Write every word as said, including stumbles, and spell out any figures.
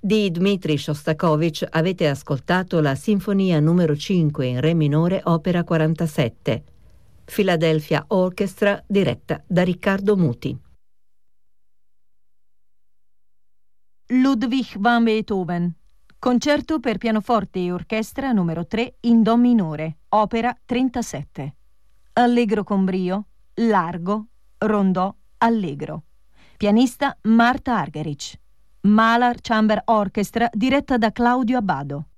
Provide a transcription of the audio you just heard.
Di Dmitri Shostakovich avete ascoltato la Sinfonia numero cinque in Re minore, opera quarantasette. Philadelphia Orchestra, diretta da Riccardo Muti. Ludwig van Beethoven. Concerto per pianoforte e orchestra numero tre in Do minore, opera trentasette. Allegro con brio, largo, rondò, allegro. Pianista Marta Argerich. Mahler Chamber Orchestra, diretta da Claudio Abbado.